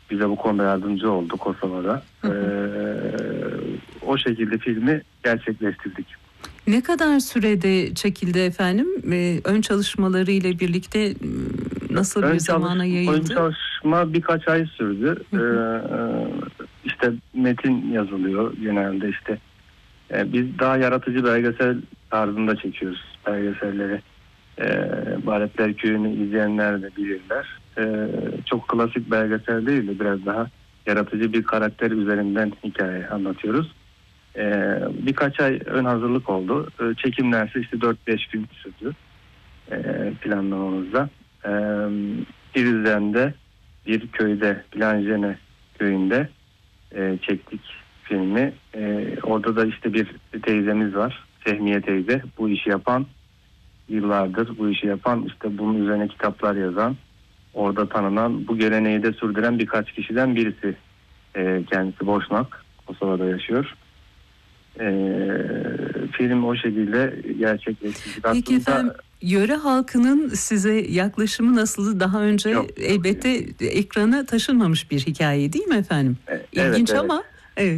bize bu konuda yardımcı oldu Kosova'da. O şekilde filmi gerçekleştirdik. Ne kadar sürede çekildi efendim? Ön çalışmaları ile birlikte nasıl bir zamana yayıldı? Ön çalışma birkaç ay sürdü. İşte metin yazılıyor genelde işte. Biz daha yaratıcı belgesel tarzında çekiyoruz belgeselleri. Baletler Köyü'nü izleyenler de bilirler. Çok klasik belgesel değil de biraz daha yaratıcı bir karakter üzerinden hikaye anlatıyoruz. Birkaç ay ön hazırlık oldu. Çekimlerse işte 4-5 gün sürdü planlamamızda. Prizren'de bir köyde, Planjene köyünde çektik filmi. Orada da işte bir teyzemiz var. Fehmiye teyze. Bu işi yapan, yıllardır bu işi yapan, işte bunun üzerine kitaplar yazan, orada tanınan, bu geleneği de sürdüren birkaç kişiden birisi. Kendisi Boşnak. Kosova'da yaşıyor. Film o şekilde gerçekleşti. Peki efendim, yöre halkının size yaklaşımı nasıldı? Daha önce elbette ekrana taşınmamış bir hikaye değil mi efendim? İlginç evet. Ama evet.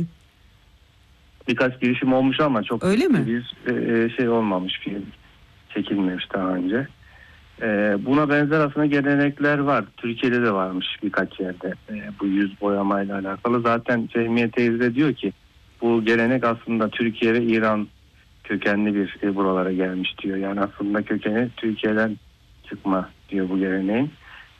Birkaç girişim olmuş ama çok öyle mi? Bir şey olmamış, film çekilmemiş daha önce. Buna benzer aslında gelenekler var. Türkiye'de de varmış birkaç yerde. Bu yüz boyamayla alakalı. Zaten Fehmiye teyze diyor ki bu gelenek aslında Türkiye ve İran kökenli bir buralara gelmiş diyor. Yani aslında kökeni Türkiye'den çıkma diyor bu geleneğin.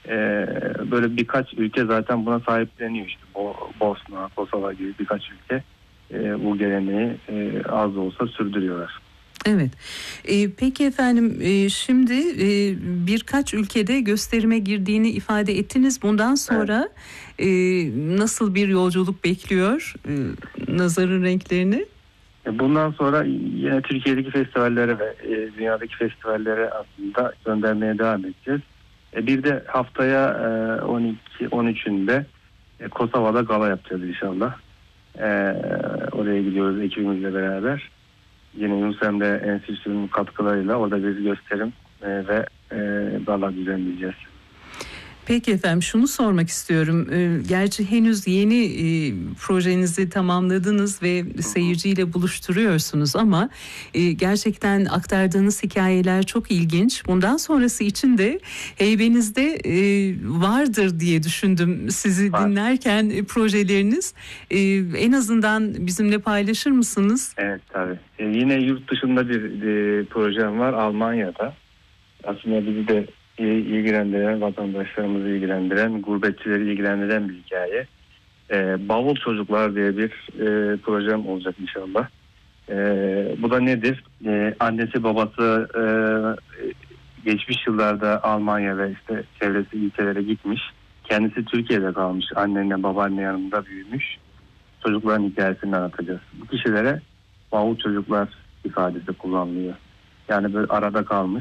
Böyle birkaç ülke zaten buna sahipleniyor işte. Bosna, Kosova gibi birkaç ülke bu geleneği az da olsa sürdürüyorlar. Evet. Peki efendim, şimdi birkaç ülkede gösterime girdiğini ifade ettiniz. Bundan sonra nasıl bir yolculuk bekliyor Nazar'ın renklerini? Bundan sonra yine Türkiye'deki festivallere ve dünyadaki festivallere aslında göndermeye devam edeceğiz. Bir de haftaya 12-13'ünde Kosova'da gala yapacağız inşallah. Oraya gidiyoruz ekibimizle beraber. Yine Yunus Emre Enstitüsü'nün katkılarıyla orada bir gösterim ve gala düzenleyeceğiz. Peki efendim, şunu sormak istiyorum. Gerçi henüz yeni projenizi tamamladınız ve seyirciyle buluşturuyorsunuz ama gerçekten aktardığınız hikayeler çok ilginç. Bundan sonrası için de heybenizde vardır diye düşündüm sizi dinlerken projeleriniz. En azından bizimle paylaşır mısınız? Evet tabii. Yine yurt dışında bir projem var Almanya'da. Aslında bizi de ilgilendiren, vatandaşlarımızı ilgilendiren, gurbetçileri ilgilendiren bir hikaye. Bavul Çocuklar diye bir projem olacak inşallah. Bu da nedir? Annesi babası geçmiş yıllarda Almanya ve işte çevresi ülkelere gitmiş. Kendisi Türkiye'de kalmış. Annenle babaanne yanında büyümüş. Çocukların hikayesini anlatacağız. Bu kişilere bavul çocuklar ifadesi kullanılıyor. Yani böyle arada kalmış.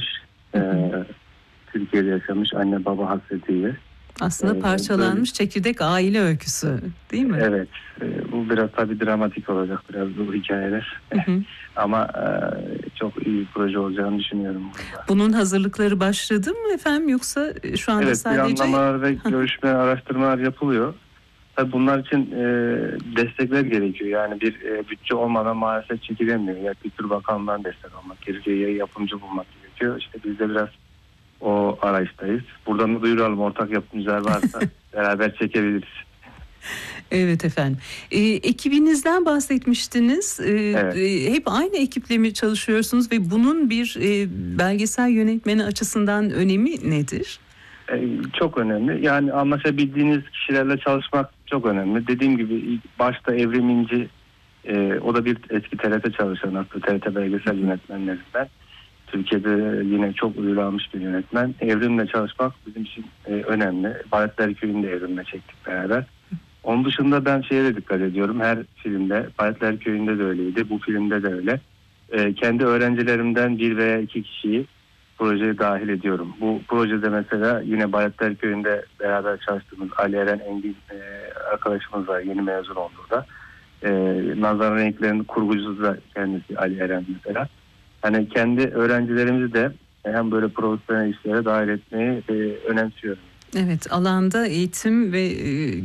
Türkiye'de yaşamış anne baba hasretiyle. Aslında parçalanmış çekirdek aile öyküsü değil mi? Evet. Bu biraz tabii dramatik olacak biraz bu hikayeler. Ama çok iyi bir proje olacağını düşünüyorum. Bunun hazırlıkları başladı mı efendim, yoksa şu anda sadece... Evet, planlamalar ve görüşme, araştırmalar yapılıyor. Tabii bunlar için destekler gerekiyor. Yani bir bütçe olmadan maalesef çekilemiyor. Yani Kültür Bakanlığı'ndan destek almak gerekiyor. Yapımcı bulmak gerekiyor. İşte biz de biraz o arayıştayız. Buradan da duyuralım, ortak yapımcılar varsa beraber çekebiliriz. Evet efendim. Ekibinizden bahsetmiştiniz. Evet. Hep aynı ekiple mi çalışıyorsunuz ve bunun bir belgesel yönetmeni açısından önemi nedir? Çok önemli. Yani anlaşabildiğiniz kişilerle çalışmak çok önemli. Dediğim gibi başta Evrim İnci, o da bir eski TRT çalışanı, TRT belgesel yönetmenlerinden. Türkiye'de yine çok ünlü almış bir yönetmen. Evrim'le çalışmak bizim için önemli. Baletler Köyü'nde Evrim'le çektik beraber. Onun dışında ben şeye de dikkat ediyorum. Her filmde, Baletler Köyü'nde de öyleydi. Bu filmde de öyle. Kendi öğrencilerimden bir veya iki kişiyi projeye dahil ediyorum. Bu projede mesela yine Baletler Köyü'nde beraber çalıştığımız Ali Eren Engin arkadaşımız var. Yeni mezun oldu da. Nazar'ın renklerinin kurgucusu da kendisi Ali Eren mesela. Hani kendi öğrencilerimizi de hem böyle profesyonel işlere dahil etmeyi önemsiyorum. Evet, alanda eğitim ve